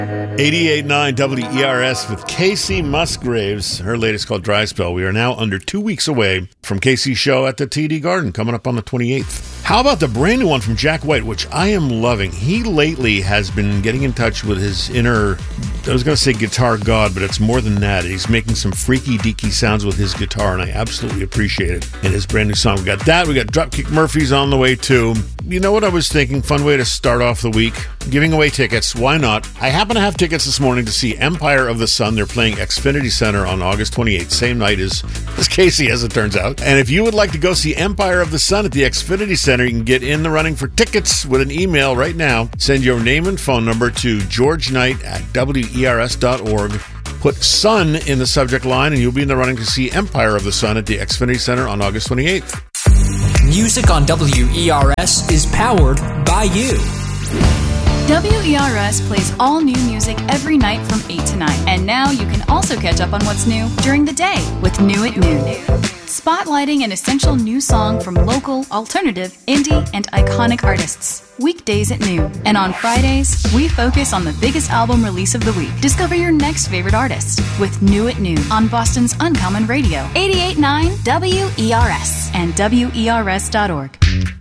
88.9 WERS with Casey Musgraves. Her latest called Dry Spell. We are now under 2 weeks away from Casey's show at the TD Garden coming up on the 28th. How about the brand new one from Jack White, which I am loving? He lately has been getting in touch with his inner, I was going to say guitar god, but it's more than that. He's making some freaky deaky sounds with his guitar, and I absolutely appreciate it. And his brand new song, we got that. We got Dropkick Murphys on the way too. You know what I was thinking? Fun way to start off the week. Giving away tickets. Why not? I happen to have tickets this morning to see Empire of the Sun. They're playing Xfinity Center on August 28th, same night as Casey, as it turns out. And if you would like to go see Empire of the Sun at the Xfinity Center, you can get in the running for tickets with an email right now. Send your name and phone number to georgeknight@wers.org. Put Sun in the subject line, and you'll be in the running to see Empire of the Sun at the Xfinity Center on August 28th. Music on WERS is powered by you. WERS plays all new music every night from 8 to 9. And now you can also catch up on what's new during the day with New at Noon. Spotlighting an essential new song from local, alternative, indie, and iconic artists. Weekdays at noon. And on Fridays, we focus on the biggest album release of the week. Discover your next favorite artist with New at Noon on Boston's Uncommon Radio. 88.9 WERS and WERS.org.